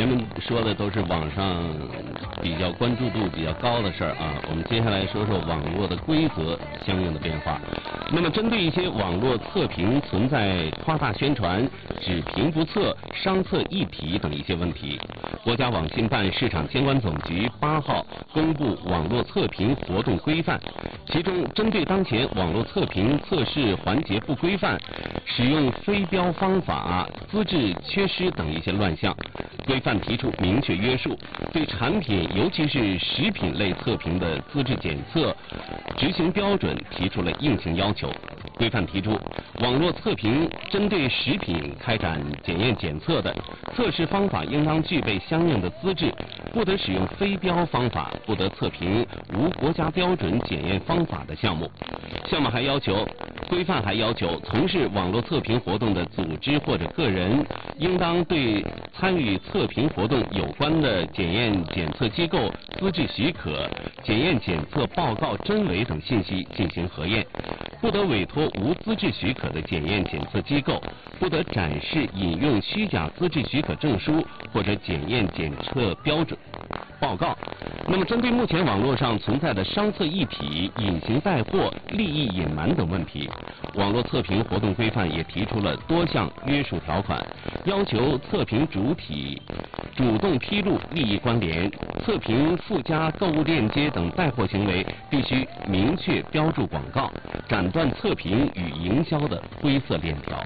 前面说的都是网上比较关注度比较高的事儿啊，我们接下来说说网络的规则相应的变化。那么针对一些网络测评存在夸大宣传、只评不测、商测议题等一些问题，国家网信办市场监管总局8号公布网络测评活动规范，其中针对当前网络测评测试环节不规范、使用非标方法、资质缺失等一些乱象，规范提出明确约束，对产品尤其是食品类测评的资质检测执行标准提出了硬性要求。规范提出，网络测评针对食品开展检验检测的，测试方法应当具备相应的资质，不得使用非标方法，不得测评无国家标准检验方法的项目。规范还要求，从事网络测评活动的组织或者个人，应当对参与测评活动有关的检验检测机构资质许可、检验检测报告真伪等信息进行核验，不得委托无资质许可的检验检测机构，不得展示引用虚假资质许可证书或者检验检测标准报告。那么针对目前网络上存在的商测议题、隐形带货、利益隐瞒等问题，网络测评活动规范也提出了多项约束条款，要求测评主体主动披露利益关联，测评附加购物链接等带货行为必须明确标注广告，斩断测评与营销的灰色链条。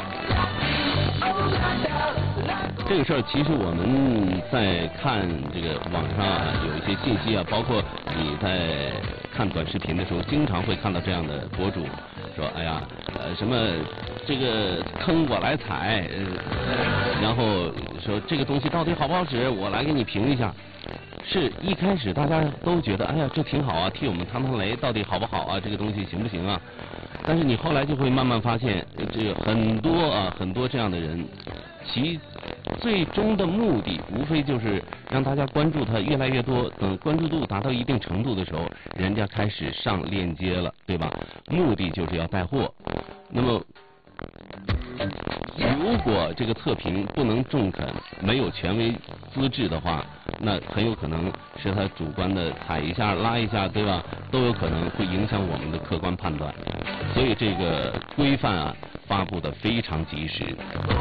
这个事儿其实我们在看这个网上有一些信息包括你在看短视频的时候，经常会看到这样的博主说，哎呀，什么这个坑我来踩，然后说这个东西到底好不好使，我来给你评一下。是一开始大家都觉得，哎呀，这挺好啊，替我们趟趟雷，到底好不好啊？这个东西行不行啊？但是你后来就会慢慢发现，这个很多这样的人，其最终的目的无非就是让大家关注他越来越多，等关注度达到一定程度的时候，人家开始上链接了，对吧？目的就是要带货。那么如果这个测评不能中肯，没有权威资质的话，那很有可能是他主观的踩一下拉一下，对吧？都有可能会影响我们的客观判断。所以这个规范发布的非常及时。